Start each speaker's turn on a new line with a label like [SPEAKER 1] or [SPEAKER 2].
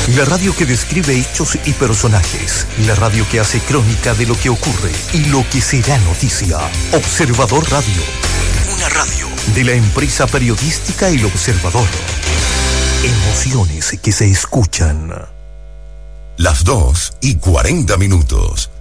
[SPEAKER 1] La radio que describe hechos y personajes. La radio que hace crónica de lo que ocurre y lo que será noticia. Observador Radio. Una radio de la empresa periodística El Observador. Emociones que se escuchan.
[SPEAKER 2] Las 2:40.